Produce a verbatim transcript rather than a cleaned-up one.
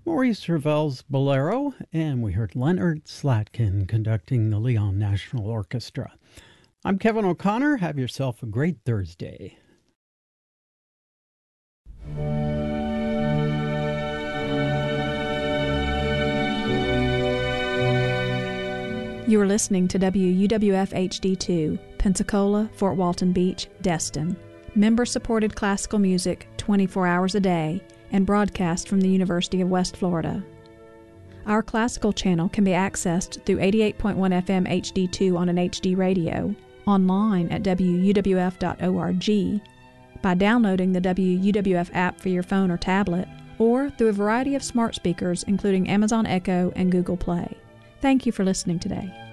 Maurice Ravel's Bolero, and we heard Leonard Slatkin conducting the Leon National Orchestra. I'm Kevin O'Connor. Have yourself a great Thursday. You are listening to W U W F H D two, Pensacola, Fort Walton Beach, Destin. Member-supported classical music twenty-four hours a day and broadcast from the University of West Florida. Our classical channel can be accessed through eighty-eight point one F M H D two on an H D radio, online at W U W F dot org, by downloading the W U W F app for your phone or tablet, or through a variety of smart speakers including Amazon Echo and Google Play. Thank you for listening today.